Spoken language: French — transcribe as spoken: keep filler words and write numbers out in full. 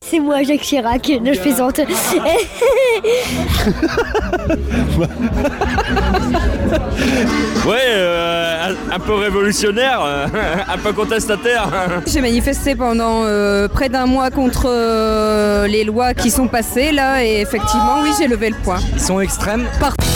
C'est moi, Jacques Chirac. Non, je plaisante. Ouais, euh, un, un peu révolutionnaire, euh, un peu contestataire. J'ai manifesté pendant euh, près d'un mois contre euh, les lois qui sont passées là et effectivement oui j'ai levé le poing. Ils sont extrêmes. Parfait.